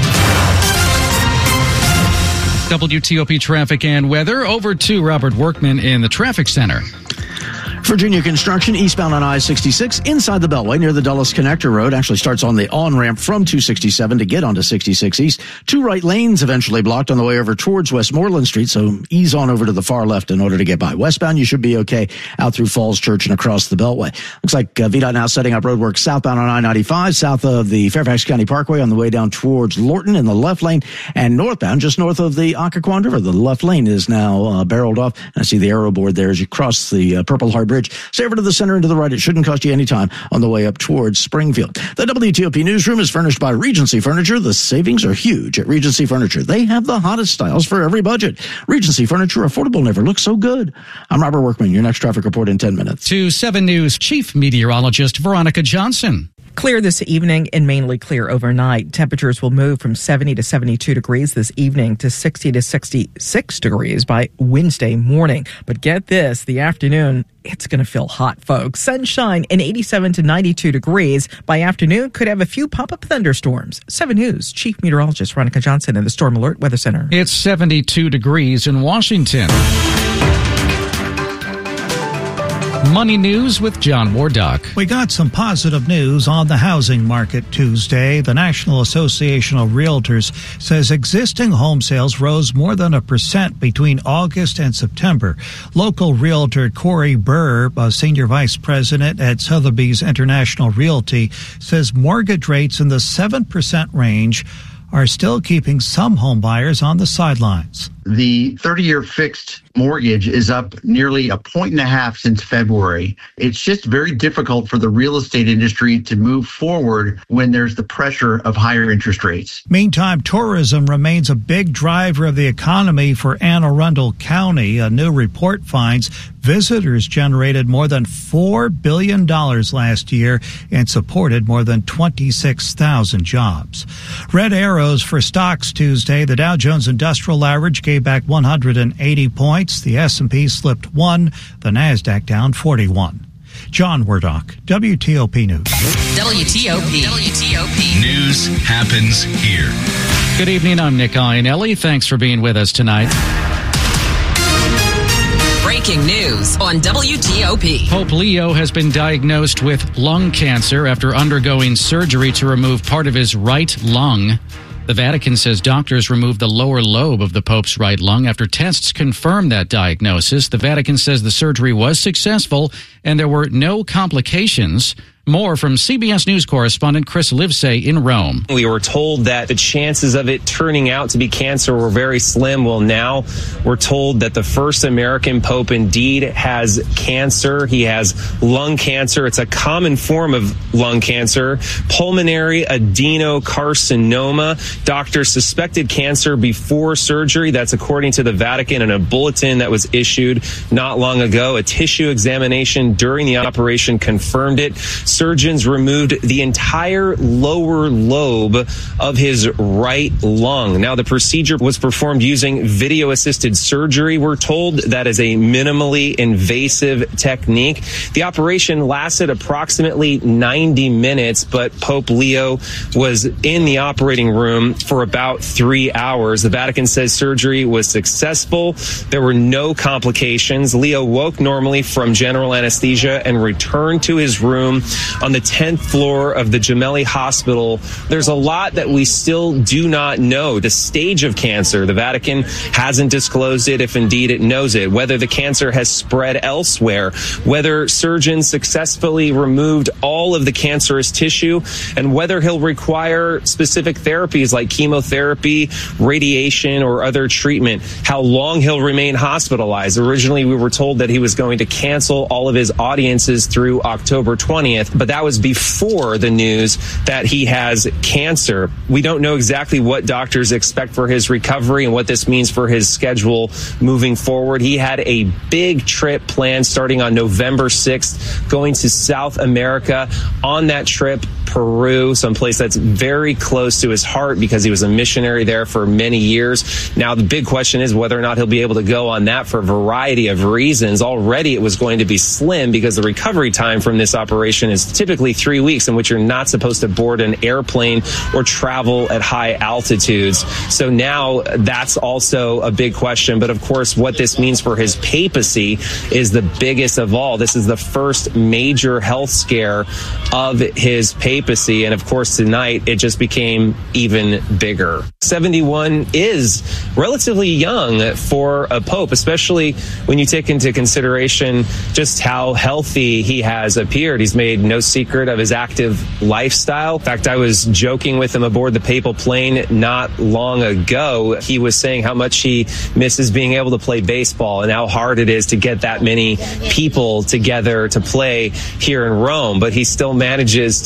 W T O P traffic and weather. Over to Robert Workman in the traffic center. Virginia construction eastbound on I sixty-six inside the Beltway near the Dulles Connector Road. Actually starts on the on-ramp from two sixty-seven to get onto sixty-six East. Two right lanes eventually blocked on the way over towards Westmoreland Street, so ease on over to the far left in order to get by. Westbound, you should be okay out through Falls Church and across the Beltway. Looks like uh, V DOT now setting up roadwork southbound on I ninety-five, south of the Fairfax County Parkway on the way down towards Lorton in the left lane, and northbound just north of the Occoquan River. The left lane is now uh, barreled off. I see the arrow board there as you cross the uh, Purple Heart Bridge. Stay over to the center and to the right. It shouldn't cost you any time on the way up towards Springfield. The W T O P newsroom is furnished by Regency Furniture. The savings are huge at Regency Furniture. They have the hottest styles for every budget. Regency Furniture, affordable, never looks so good. I'm Robert Workman. Your next traffic report in ten minutes. To seven News Chief Meteorologist Veronica Johnson. Clear this evening and mainly clear overnight. Temperatures will move from seventy to seventy-two degrees this evening to sixty to sixty-six degrees by Wednesday morning. But get this, the afternoon, it's going to feel hot, folks. Sunshine and eighty-seven to ninety-two degrees. By afternoon, could have a few pop-up thunderstorms. seven News Chief Meteorologist Veronica Johnson in the Storm Alert Weather Center. It's seventy-two degrees in Washington. Money News with John Wardock. We got some positive news on the housing market Tuesday. The National Association of Realtors says existing home sales rose more than a percent between August and September. Local realtor Corey Burr, a senior vice president at Sotheby's International Realty, says mortgage rates in the seven percent range are still keeping some home buyers on the sidelines. The thirty-year fixed mortgage is up nearly a point and a half since February. It's just very difficult for the real estate industry to move forward when there's the pressure of higher interest rates. Meantime, tourism remains a big driver of the economy for Anne Arundel County. A new report finds visitors generated more than four billion dollars last year and supported more than twenty-six thousand jobs. Red arrows for stocks Tuesday. The Dow Jones Industrial Average gave back one hundred eighty points. The S and P slipped one. The NASDAQ down forty-one. John Wardock, W T O P News. W T O P. W T O P. News happens here. Good evening. I'm Nick Iannelli. Thanks for being with us tonight. Breaking news on W T O P. Pope Leo has been diagnosed with lung cancer after undergoing surgery to remove part of his right lung. The Vatican says doctors removed the lower lobe of the Pope's right lung after tests confirmed that diagnosis. The Vatican says the surgery was successful and there were no complications. More from C B S News correspondent Chris Livesay in Rome. We were told that the chances of it turning out to be cancer were very slim. Well, now we're told that the first American pope indeed has cancer. He has lung cancer. It's a common form of lung cancer, pulmonary adenocarcinoma. Doctors suspected cancer before surgery. That's according to the Vatican in a bulletin that was issued not long ago. A tissue examination during the operation confirmed it. Surgeons removed the entire lower lobe of his right lung. Now, the procedure was performed using video-assisted surgery. We're told that is a minimally invasive technique. The operation lasted approximately ninety minutes, but Pope Leo was in the operating room for about three hours. The Vatican says surgery was successful. There were no complications. Leo woke normally from general anesthesia and returned to his room on the tenth floor of the Gemelli Hospital. There's a lot that we still do not know. The stage of cancer, the Vatican hasn't disclosed it, if indeed it knows it, whether the cancer has spread elsewhere, whether surgeons successfully removed all of the cancerous tissue, and whether he'll require specific therapies like chemotherapy, radiation, or other treatment, how long he'll remain hospitalized. Originally, we were told that he was going to cancel all of his audiences through October twentieth, but that was before the news that he has cancer. We don't know exactly what doctors expect for his recovery and what this means for his schedule moving forward. He had a big trip planned starting on November sixth, going to South America. On that trip, Peru, someplace that's very close to his heart because he was a missionary there for many years. Now, the big question is whether or not he'll be able to go on that for a variety of reasons. Already, it was going to be slim because the recovery time from this operation is typically three weeks in which you're not supposed to board an airplane or travel at high altitudes. So now that's also a big question. But of course, what this means for his papacy is the biggest of all. This is the first major health scare of his papacy. And of course, tonight it just became even bigger. seventy-one is relatively young for a pope, especially when you take into consideration just how healthy he has appeared. He's made no secret of his active lifestyle. In fact, I was joking with him aboard the papal plane not long ago. He was saying how much he misses being able to play baseball and how hard it is to get that many people together to play here in Rome. But he still manages to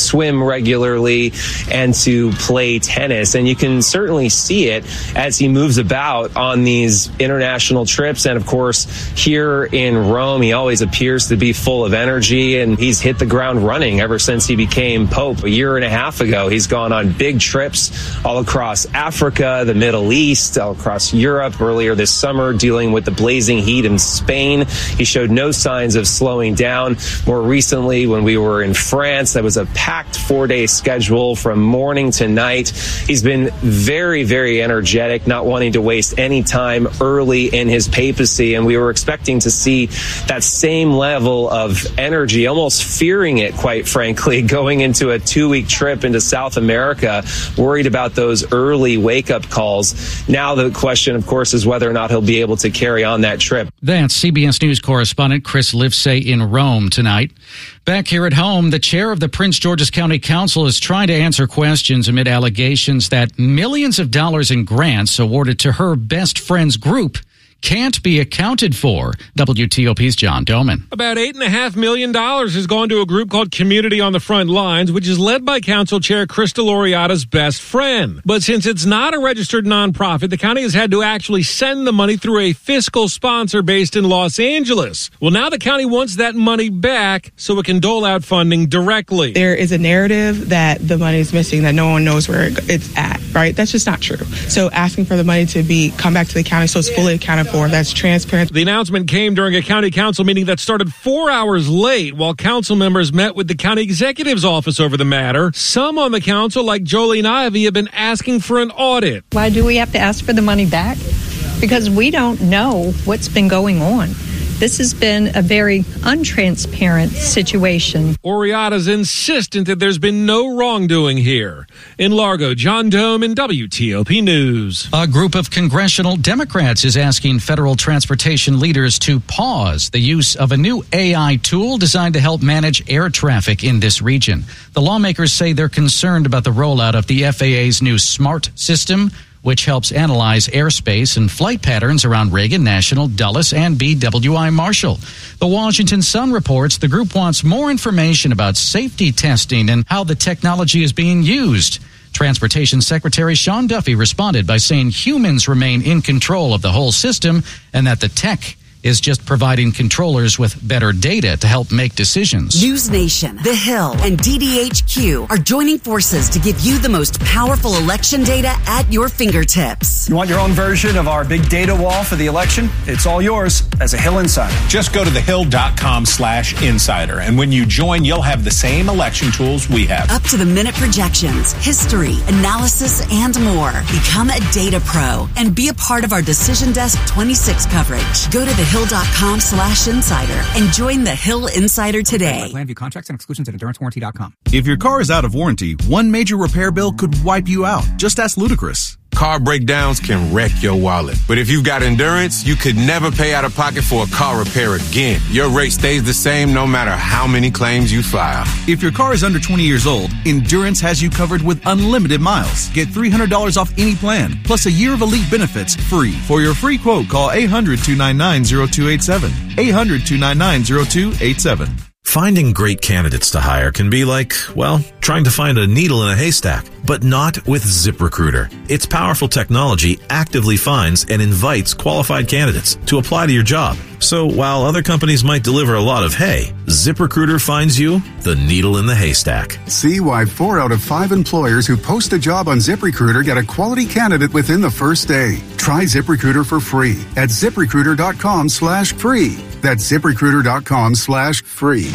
swim regularly and to play tennis. And you can certainly see it as he moves about on these international trips. And of course, here in Rome, he always appears to be full of energy, and he's hit the ground running ever since he became Pope a year and a half ago. He's gone on big trips all across Africa, the Middle East, all across Europe earlier this summer, dealing with the blazing heat in Spain. He showed no signs of slowing down. More recently, when we were in France, that was a packed four-day schedule from morning to night. He's been very, very energetic, not wanting to waste any time early in his papacy, and we were expecting to see that same level of energy, almost fearing it, quite frankly, going into a two-week trip into South America, worried about those early wake-up calls. Now the question, of course, is whether or not he'll be able to carry on that trip. That's C B S News correspondent Chris Livesay in Rome tonight. Back here at home, the chair of the Prince George's County Council is trying to answer questions amid allegations that millions of dollars in grants awarded to her best friend's group can't be accounted for. W T O P's John Doman. About eight point five million dollars has gone to a group called Community on the Front Lines, which is led by Council Chair Krista Loriata's best friend. But since it's not a registered nonprofit, the county has had to actually send the money through a fiscal sponsor based in Los Angeles. Well, now the county wants that money back so it can dole out funding directly. There is a narrative that the money is missing, that no one knows where it's at, right? That's just not true. So asking for the money to be come back to the county so it's fully accounted for, that's transparent. The announcement came during a county council meeting that started four hours late while council members met with the county executive's office over the matter. Some on the council, like Jolene Ivey, have been asking for an audit. Why do we have to ask for the money back? Because we don't know what's been going on. This has been a very untransparent situation. Oriata's insistent that there's been no wrongdoing here. In Largo, John Doman, W T O P News. A group of congressional Democrats is asking federal transportation leaders to pause the use of a new A I tool designed to help manage air traffic in this region. The lawmakers say they're concerned about the rollout of the F A A's new SMART system, which helps analyze airspace and flight patterns around Reagan National, Dulles, and B W I Marshall. The Washington Sun reports the group wants more information about safety testing and how the technology is being used. Transportation Secretary Sean Duffy responded by saying humans remain in control of the whole system and that the tech is just providing controllers with better data to help make decisions. News Nation, The Hill, and D D H Q are joining forces to give you the most powerful election data at your fingertips. You want your own version of our big data wall for the election? It's all yours as a Hill Insider. Just go to thehill.com slash insider. And when you join, you'll have the same election tools we have. Up to the minute projections, history, analysis, and more. Become a data pro and be a part of our Decision Desk twenty-six coverage. Go to the Hill.com slash insider and join the Hill Insider today. Plan view contracts and exclusions at endurance warranty dot com. If your car is out of warranty, one major repair bill could wipe you out. Just ask Ludacris. Car breakdowns can wreck your wallet. But if you've got Endurance, you could never pay out of pocket for a car repair again. Your rate stays the same no matter how many claims you file. If your car is under twenty years old, Endurance has you covered with unlimited miles. Get three hundred dollars off any plan, plus a year of elite benefits free. For your free quote, call eight hundred, two nine nine, zero two eight seven. eight hundred, two nine nine, zero two eight seven. Finding great candidates to hire can be like, well, trying to find a needle in a haystack, but not with ZipRecruiter. Its powerful technology actively finds and invites qualified candidates to apply to your job. So while other companies might deliver a lot of hay, ZipRecruiter finds you the needle in the haystack. See why four out of five employers who post a job on ZipRecruiter get a quality candidate within the first day. Try ZipRecruiter for free at ZipRecruiter.com slash free. That's ZipRecruiter.com slash free.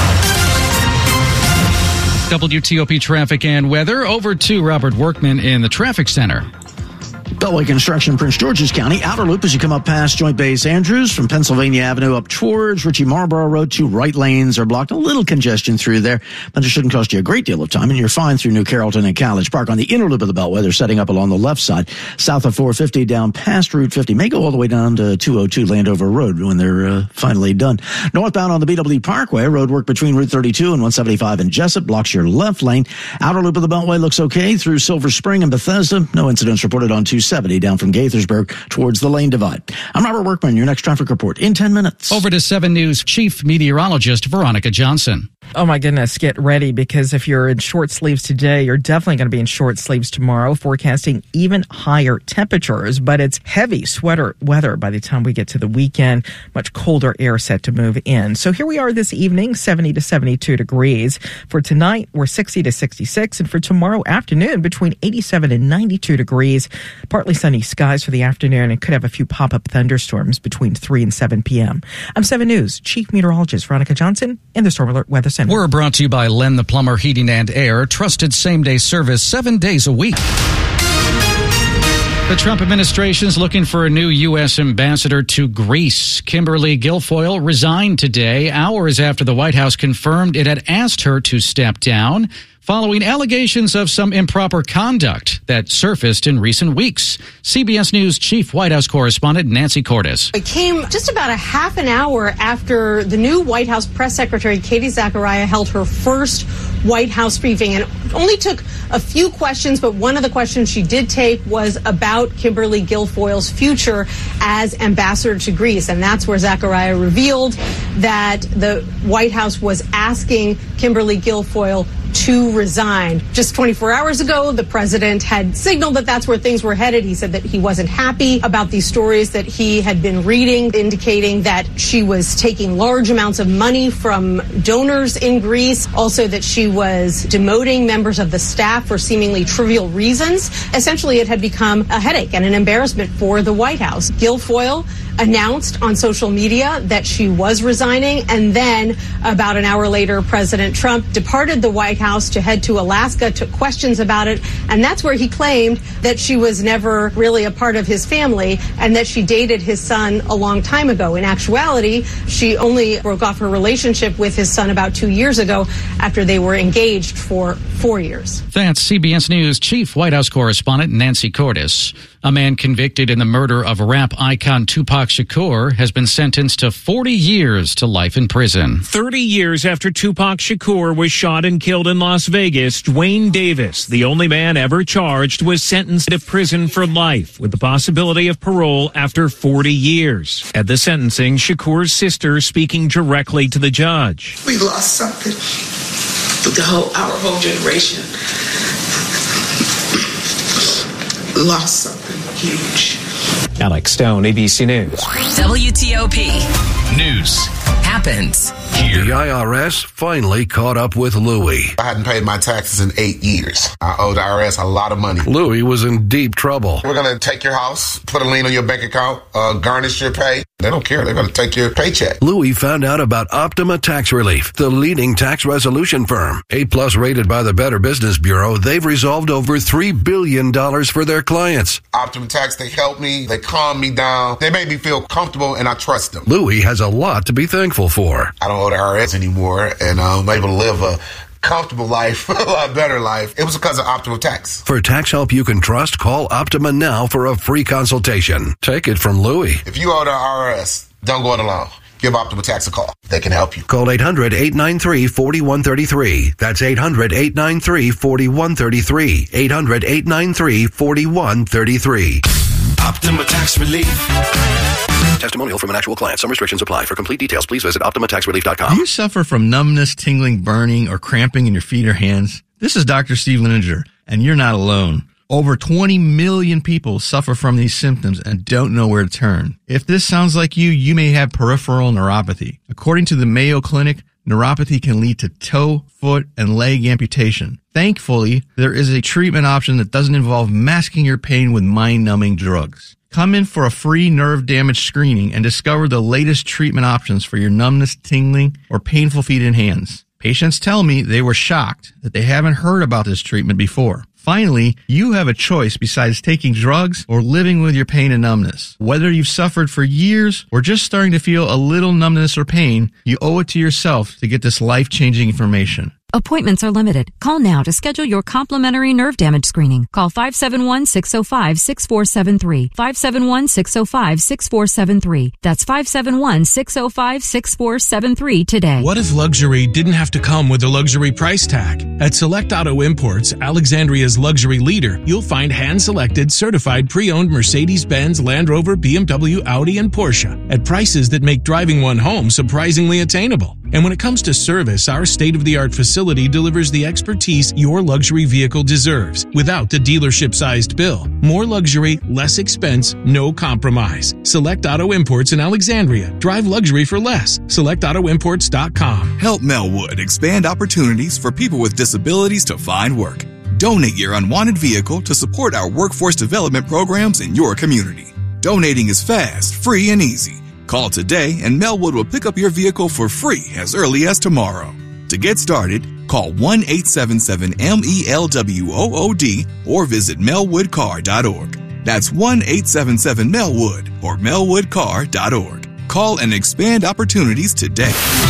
W T O P traffic and weather. Over to Robert Workman in the traffic center. Beltway construction, Prince George's County. Outer loop as you come up past Joint Base Andrews from Pennsylvania Avenue up towards Ritchie Marlborough Road. Two right lanes are blocked. A little congestion through there, but it shouldn't cost you a great deal of time, and you're fine through New Carrollton and College Park. On the inner loop of the Beltway, they're setting up along the left side, south of four fifty down past Route fifty. May go all the way down to two oh two Landover Road when they're uh, finally done. Northbound on the B W Parkway, road work between Route thirty-two and one seventy-five in Jessup blocks your left lane. Outer loop of the Beltway looks okay through Silver Spring and Bethesda. No incidents reported on two seventy down from Gaithersburg towards the Lane Divide. I'm Robert Workman, your next traffic report in ten minutes. Over to seven News Chief Meteorologist Veronica Johnson. Oh my goodness, get ready, because if you're in short sleeves today, you're definitely going to be in short sleeves tomorrow, forecasting even higher temperatures. But it's heavy sweater weather by the time we get to the weekend. Much colder air set to move in. So here we are this evening, seventy to seventy-two degrees. For tonight, we're sixty to sixty-six. And for tomorrow afternoon, between eighty-seven and ninety-two degrees. Partly sunny skies for the afternoon, and could have a few pop-up thunderstorms between three and seven p.m. I'm seven News Chief Meteorologist Veronica Johnson in the Storm Alert Weather Center. We're brought to you by Len the Plumber Heating and Air, trusted same-day service seven days a week. The Trump administration is looking for a new U S ambassador to Greece. Kimberly Guilfoyle resigned today, hours after the White House confirmed it had asked her to step down, following allegations of some improper conduct that surfaced in recent weeks. C B S News Chief White House Correspondent Nancy Cordes. It came just about a half an hour after the new White House Press Secretary Katie Zachariah held her first White House briefing, and it only took a few questions, but one of the questions she did take was about Kimberly Guilfoyle's future as ambassador to Greece, and that's where Zachariah revealed that the White House was asking Kimberly Guilfoyle to resign. Just twenty-four hours ago, the president had signaled that that's where things were headed. He said that he wasn't happy about these stories that he had been reading, indicating that she was taking large amounts of money from donors in Greece, also that she was demoting members of the staff for seemingly trivial reasons. Essentially, it had become a headache and an embarrassment for the White House. Guilfoyle announced on social media that she was resigning, and then about an hour later, President Trump departed the White House to head to Alaska, took questions about it, and that's where he claimed that she was never really a part of his family and that she dated his son a long time ago. In actuality, she only broke off her relationship with his son about two years ago after they were engaged for four years. That's C B S News Chief White House Correspondent Nancy Cordes. A man convicted in the murder of rap icon Tupac Shakur has been sentenced to forty years to life in prison. thirty years after Tupac Shakur was shot and killed in Las Vegas, Dwayne Davis, the only man ever charged, was sentenced to prison for life with the possibility of parole after forty years. At the sentencing, Shakur's sister speaking directly to the judge. We lost something. The whole, our whole generation lost something huge. Alex Stone, A B C News. W T O P. News happens here. The I R S finally caught up with Louie. I hadn't paid my taxes in eight years. I owed the I R S a lot of money. Louie was in deep trouble. We're going to take your house, put a lien on your bank account, uh, garnish your pay. They don't care. They're going to take your paycheck. Louie found out about Optima Tax Relief, the leading tax resolution firm. A-plus rated by the Better Business Bureau, they've resolved over three billion dollars for their clients. Optima Tax, they help me. They calm me down. They make me feel comfortable, and I trust them. Louie has a lot to be thankful for. I don't owe the I R S anymore, and I'm able to live a comfortable life, a lot better life. It was because of Optima Tax. For tax help you can trust, call Optima now for a free consultation. Take it from Louie. If you owe the I R S, don't go it alone. Give Optima Tax a call. They can help you. Call eight hundred, eight nine three, four one three three. That's eight hundred, eight nine three, four one three three. eight hundred, eight nine three, four one three three. Optima Tax Relief. Testimonial from an actual client. Some restrictions apply. For complete details, please visit Optima Tax Relief dot com. Do you suffer from numbness, tingling, burning, or cramping in your feet or hands? This is Doctor Steve Lininger, and you're not alone. Over twenty million people suffer from these symptoms and don't know where to turn. If this sounds like you, you may have peripheral neuropathy. According to the Mayo Clinic, neuropathy can lead to toe, foot, and leg amputation. Thankfully, there is a treatment option that doesn't involve masking your pain with mind-numbing drugs. Come in for a free nerve damage screening and discover the latest treatment options for your numbness, tingling, or painful feet and hands. Patients tell me they were shocked that they haven't heard about this treatment before. Finally, you have a choice besides taking drugs or living with your pain and numbness. Whether you've suffered for years or just starting to feel a little numbness or pain, you owe it to yourself to get this life-changing information. Appointments are limited. Call now to schedule your complimentary nerve damage screening. Call five seven one, six oh five, six four seven three. five seven one, six oh five, six four seven three. That's five seven one, six oh five, six four seven three today. What if luxury didn't have to come with a luxury price tag? At Select Auto Imports, Alexandria's luxury leader, you'll find hand-selected, certified pre-owned Mercedes-Benz, Land Rover, B M W, Audi, and Porsche at prices that make driving one home surprisingly attainable. And when it comes to service, our state-of-the-art facility delivers the expertise your luxury vehicle deserves without the dealership-sized bill. More luxury, less expense, no compromise. Select Auto Imports in Alexandria. Drive luxury for less. select auto imports dot com. Help Melwood expand opportunities for people with disabilities to find work. Donate your unwanted vehicle to support our workforce development programs in your community. Donating is fast, free, and easy. Call today and Melwood will pick up your vehicle for free as early as tomorrow. To get started, call one eight seven seven M E L W O O D or visit melwood car dot org. That's one eight seven seven Melwood or melwood car dot org. Call and expand opportunities today.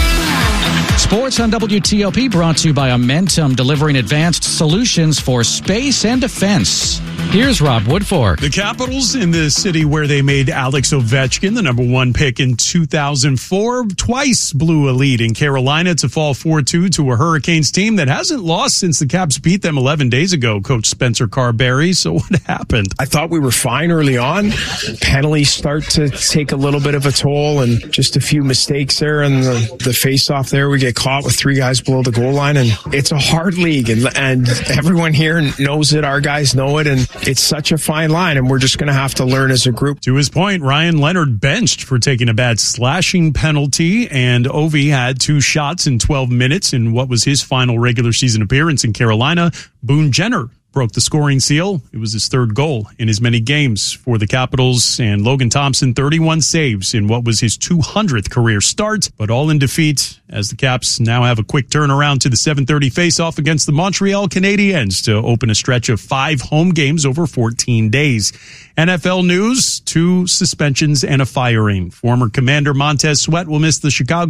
Sports on W T O P brought to you by Amentum, delivering advanced solutions for space and defense. Here's Rob Woodfork. The Capitals, in the city where they made Alex Ovechkin the number one pick in two thousand four, twice blew a lead in Carolina to fall four two to a Hurricanes team that hasn't lost since the Caps beat them eleven days ago, Coach Spencer Carberry. So what happened? I thought we were fine early on. Penalties start to take a little bit of a toll, and just a few mistakes there, and the, the face-off there, we get caught with three guys below the goal line, and it's a hard league, and, and everyone here knows it. Our guys know it, and it's such a fine line, and we're just going to have to learn as a group. To his point, Ryan Leonard benched for taking a bad slashing penalty, and Ovi had two shots in twelve minutes in what was his final regular season appearance in Carolina. Boone Jenner broke the scoring seal. It was his third goal in as many games for the Capitals, and Logan Thompson, thirty-one saves in what was his two hundredth career start, but all in defeat as the Caps now have a quick turnaround to the seven thirty face-off against the Montreal Canadiens to open a stretch of five home games over fourteen days. N F L news, two suspensions and a firing. Former Commander Montez Sweat will miss the Chicago